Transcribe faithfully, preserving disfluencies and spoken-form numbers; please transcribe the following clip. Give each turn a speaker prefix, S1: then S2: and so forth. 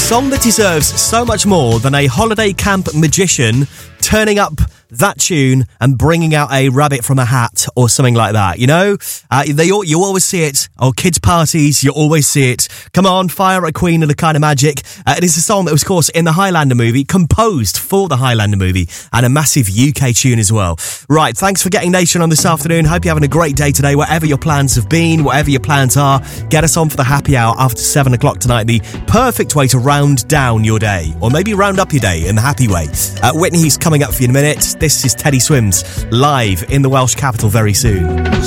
S1: song that deserves so much more than a holiday camp magician turning up that tune and bringing out a rabbit from a hat or something like that, you know? Uh, they You always see it. Or kids' parties, you always see it. Come on, fire a queen of the kind of magic. Uh, it is a song that was, of course, in the Highlander movie, composed for the Highlander movie, and a massive U K tune as well. Right, thanks for getting Nation on this afternoon. Hope you're having a great day today, whatever your plans have been, whatever your plans are. Get us on for the happy hour after seven o'clock tonight, the perfect way to round down your day, or maybe round up your day in the happy way. Uh, Whitney's coming up for you in a minute. This is Teddy Swims, live in the Welsh capital very soon.